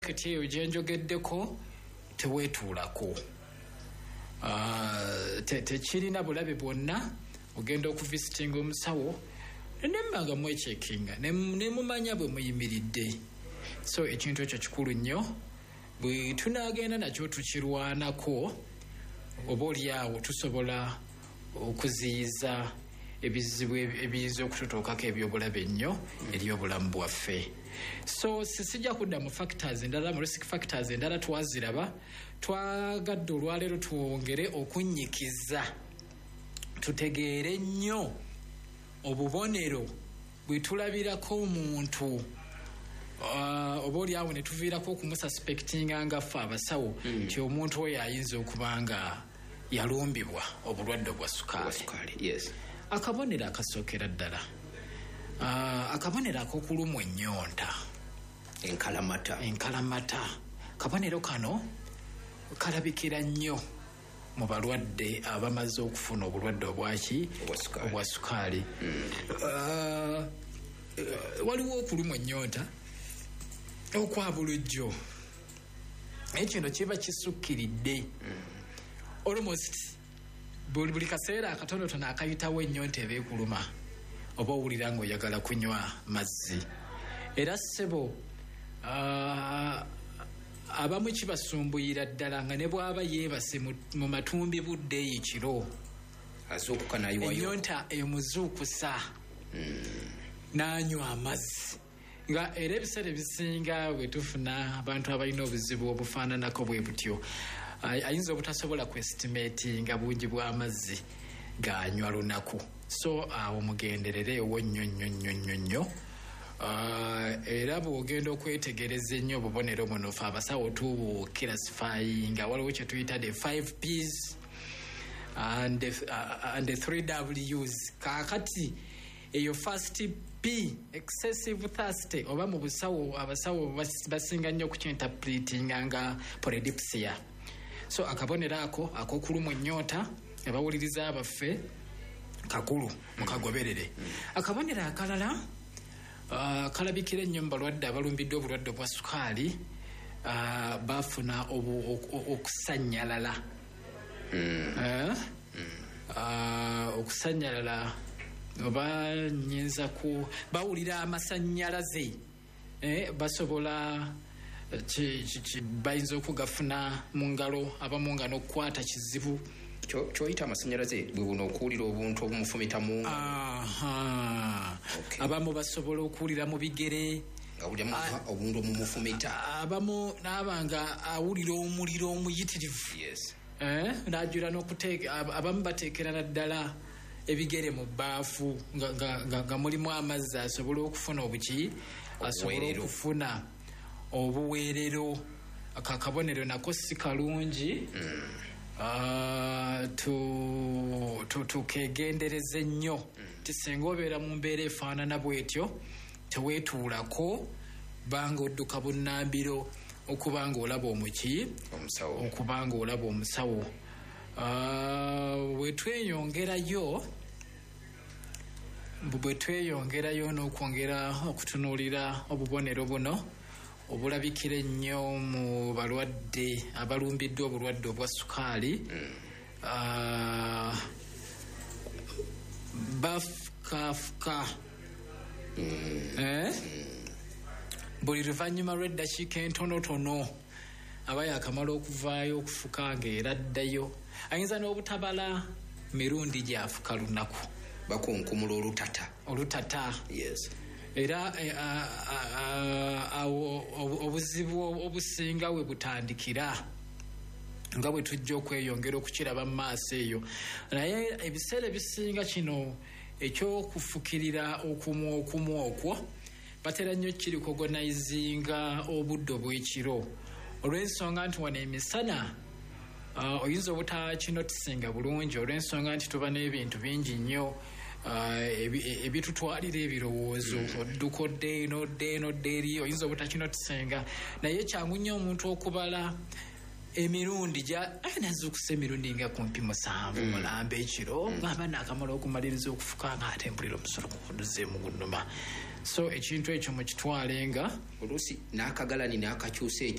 kitiyo gyenjogeddeko teweetuulako. Tekirina bulabe bwonna ogenda okuvisitinga omusawo nemmanga mwechekinga nemumanya bwe muyimiridde. So ekintu ekyo kikulu nnyo, bwe tunaagenda nakyo tukirwanako oba oliawo tusobola okuziyiza ebizibu ebiyiza okututuukako ebyobulabe nnyo eri obulamu bwaffe. So sijja kudda mu factors endala, mu risk factors endala twaziraba. Twagadde olwaleero twongere okunnyikiza tutegeere nnyo obubonero bwe tulabirako omuntu oba oliawo ne tuviirako okumususpectinga nga ffe abasawo nti omuntu oyo ayinza okuba nga yalumbibwa obulwadde bwa sukaali. Yes. Akabonero akasookera ddala akabonero ak'okulumwa ennyonta, enkalamata. Kabonero kano kalabikira nnyo mu balwadde abamaze okufuna obulwadde obwa sukaali. Waliwo okulumwa ennyonta okwa bulijjo, ekino kiba kisukkiridde almost buli kaseera akatonotono akayitawo ennyonta eba ekuluma oba owulira ng'oyagala kunywa mazzi. Era ssebo abamu kibasumbuyira ddala nga ne bw'aba yeebase mu matumbi budde ekiro ennyonta emuzuukusa n'anywa amazzi. Nga era ebiseera ebisinga bwe tufuna abantu abalina obuzibu obufaananako bwe butyo, ayinza obutasobola kwestimatinga bungi bw'amazzi ganywa lunaku. So awo mugenderereewo nnyo. Era bw'ogenda okwetegereza ennyo obubonero buno ffe abasawo tubukilasifayinga. Waliwo kye tuyita the 5 Ps and the 3 Ws. Kaakati eyo first P, excessive thirst, oba mu busawo abasawo basinga nnyo okukinterpretinga nga polydipsia. So akabonero ako ak'okulumwa ennyonta abawuliriza abaffe kakulu mukagoberere. Akabonero akalala kalabikira ennyo mu balwadde abalumbiddwa obulwadde obwa sukaali, bafuna okusanyalala. Okusanyalala oba nyinza ku bawulira amasanyalaze, basobola bayinza okugafuna mu ngalo abamu nga n'okukwata kizibu. Kyoyita amasanyalaze bwe buno okuwulira obuntu obumufumita mu abamu basobola okuwulira mu bigere obuntu obumufumita. Abamu naabanga awulira omuliro omuyitirivu, n'ajula n'okuteeka. Abamu bateekera naddala ebigere mu bbaafu nga mulimu amazzi, asobola okufuna asobola okufuna obuweerero. Akakabonero nako si kalungi. Tukegendereze nnyo ti singa obeera mu mbeera efaanana bwetyo teweetuulako, banga odduka bunnambiro okuba nga olaba okuba nga olaba omusawo. Bwe tweyongerayo n'okwongera okutunuulira obubonero buno obulabikira ennyo mu balwadde abalumbiddwa obulwadde obwa sukaali, bafukafuka buli luvannyuma lw'eddakiika entonotono aba yakamala okuvaayo okufuka ng'era addayo. Ayinza n'obutabala mirundi gy'afuka lunaku, bakunkumula olutata. Yes. Era obuzibu obusinga we butandikira nga bwe tujja okweyongera okukiraba mu maaso eyo. Naye ebiseera ebisinga kino ekyokufukirira okumu okwo batera nnyo kirikogonayizinga obudde obw'ekiro, olw'ensonga nti wano emisana oyinza obutakinotisinga bulungi, olw'ensonga nti tuba n'ebintu bingi nnyo ebitutwalira ebirowoozo. Odduka odde eri, oyinza obutakinotisinga. Naye kyangu nnyo omuntu okubala emirundi nazukusa emirundi nga kumpi 7 mulamba ekiro ng'aba naakamala okumaliriza okufuka ng'ate mpulira omusolo gukuduzeemu gunnuma. so ekintu ekyo mukitwale nga oluusi n'akagalani n'akakyusa